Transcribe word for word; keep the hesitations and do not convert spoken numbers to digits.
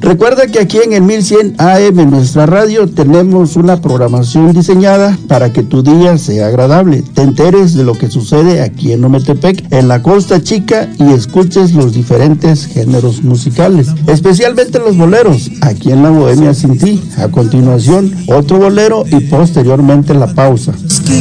Recuerda que aquí en el mil cien A M, nuestra radio, tenemos una programación diseñada para que tu día sea agradable, te enteres de lo que sucede aquí en Ometepec, en la Costa Chica, y escuches los diferentes géneros musicales, especialmente los boleros, aquí en La Bohemia Sin Ti. A continuación, otro bolero y posteriormente la pausa.